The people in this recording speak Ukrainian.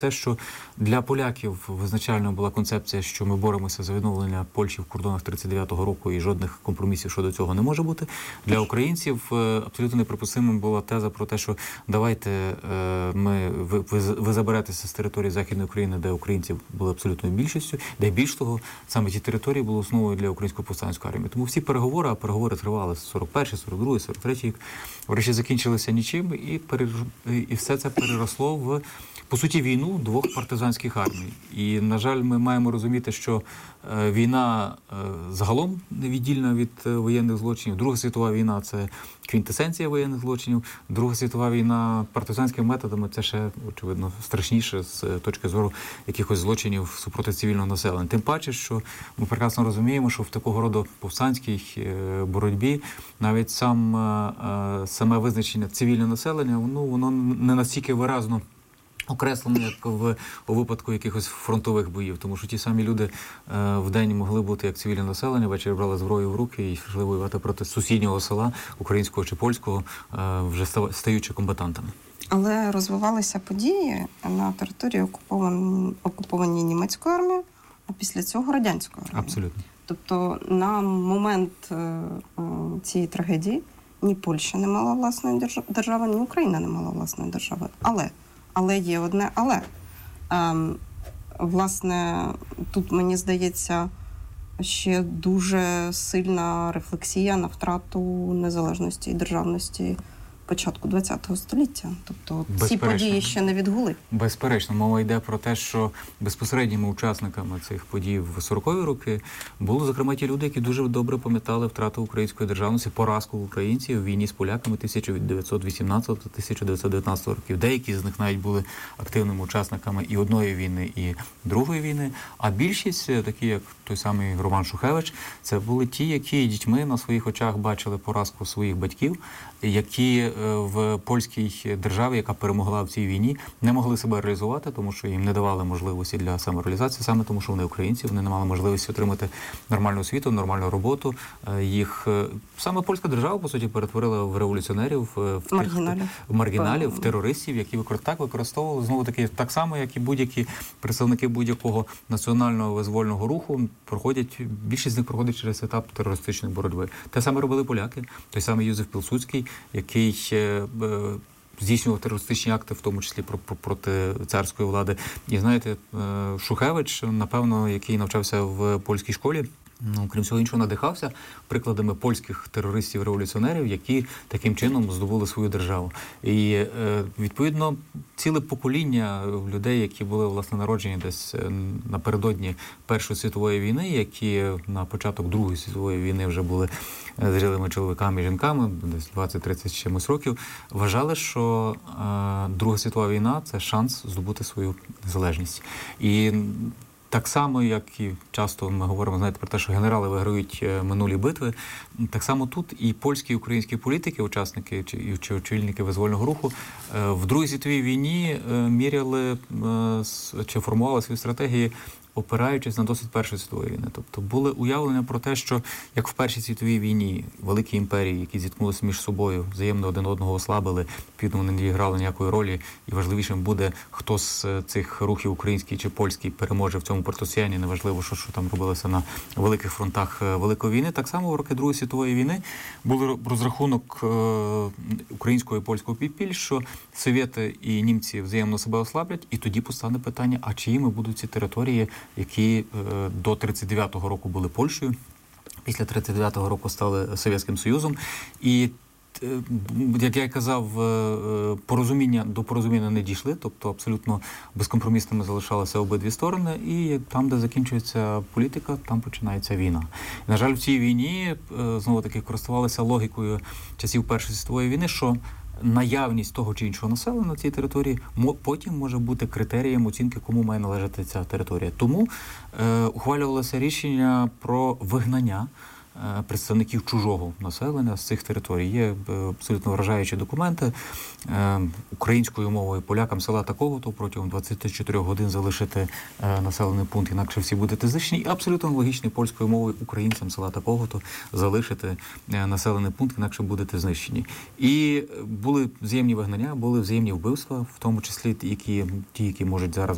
те, що для поляків визначальною була концепція, що ми боремося за відновлення Польщі в кордонах 39-го року і жодних компромісів щодо цього не може бути. Для українців абсолютно неприпустимим була теза про те, що давайте ви заберетеся з території Західної України, де українці були абсолютною більшістю, де більш того, саме ті території були основою для української повстанської армії. Тому всі переговори, а переговори тривали з 41-й, 42-й, 43-й рік, врешті закінчилися нічим, і все це переросло в, по суті, війну двох партизанських армій. І, на жаль, ми маємо розуміти, що війна загалом невіддільна від воєнних злочинів. Друга світова війна – це квінтесенція воєнних злочинів. Друга світова війна партизанськими методами – це ще, очевидно, страшніше з точки зору якихось злочинів супроти цивільного населення. Тим паче, що ми прекрасно розуміємо, що в такого роду повстанській боротьбі навіть саме визначення цивільного населення, воно не настільки виразно окреслено, як у випадку якихось фронтових боїв. Тому що ті самі люди вдень могли бути як цивільне населення, ввечері брали зброю в руки і йшли воювати проти сусіднього села, українського чи польського, вже стаючи комбатантами. Але розвивалися події на території окупованій німецькою армією, а після цього радянською армією. Абсолютно. Тобто на момент цієї трагедії ні Польща не мала власної держави, ні Україна не мала власної держави. Але є одне але. Власне, тут, мені здається, ще дуже сильна рефлексія на втрату незалежності і державності початку ХХ століття. Тобто ці події ще не відгули. Безперечно. Мова йде про те, що безпосередніми учасниками цих подій в 40-ві роки були, зокрема, ті люди, які дуже добре пам'ятали втрату української державності, поразку українців у війні з поляками 1918-1919 років. Деякі з них навіть були активними учасниками і одної війни, і другої війни. А більшість, такі як той самий Роман Шухевич, це були ті, які дітьми на своїх очах бачили поразку своїх батьків, які в польській державі, яка перемогла в цій війні, не могли себе реалізувати, тому що їм не давали можливості для самореалізації, саме тому, що вони українці, вони не мали можливості отримати нормальну освіту, нормальну роботу. Їх саме польська держава, по суті, перетворила в революціонерів, в маргіналів, в терористів, які використовували, знову таки, так само, як і будь-які представники будь-якого національного визвольного руху, більшість з них проходить через етап терористичної боротьби. Те саме робили поляки, той самий Юзеф Пілсудський, який здійснював терористичні акти, в тому числі проти царської влади. І знаєте, Шухевич, напевно, який навчався в польській школі, крім всього іншого, надихався прикладами польських терористів-революціонерів, які таким чином здобули свою державу. І, відповідно, ціле покоління людей, які були, власне, народжені десь напередодні Першої світової війни, які на початок Другої світової війни вже були зрілими чоловіками і жінками, десь 20-30 чимось років, вважали, що Друга світова війна – це шанс здобути свою незалежність. І так само, як і часто ми говоримо, знаєте, про те, що генерали виграють минулі битви, так само тут і польські, і українські політики, учасники чи очільники визвольного руху в Другій світовій війні міряли чи формували свої стратегії, опираючись на досвід Першої світової війни. Тобто були уявлення про те, що як в Першій світовій війні великі імперії, які зіткнулися між собою, взаємно один одного ослабили, відповідно, не відіграли ніякої ролі, і важливішим буде, хто з цих рухів, український чи польський, переможе в цьому протистоянні, неважливо, що там робилося на великих фронтах Великої війни. Так само в роки Другої світової війни був розрахунок українського і польського підпіль, що совєти і німці взаємно себе ослаблять, і тоді постане питання, а чиїми будуть ці території, які до 39-го року були Польщею, після 39-го року стали Совєтським Союзом. І, як я казав, до порозуміння не дійшли, тобто абсолютно безкомпромісними залишалися обидві сторони, і там, де закінчується політика, там починається війна. І, на жаль, в цій війні, знову-таки, користувалися логікою часів Першої світової війни, що наявність того чи іншого населення на цій території потім може бути критерієм оцінки, кому має належати ця територія. Тому ухвалювалося рішення про вигнання представників чужого населення з цих територій. Є абсолютно вражаючі документи. Українською мовою полякам села такого-то протягом 24 годин залишити населений пункт, інакше всі будете знищені. І абсолютно логічною польською мовою українцям села такого-то залишити населений пункт, інакше будете знищені. І були взаємні вигнання, були взаємні вбивства, в тому числі ті, які можуть зараз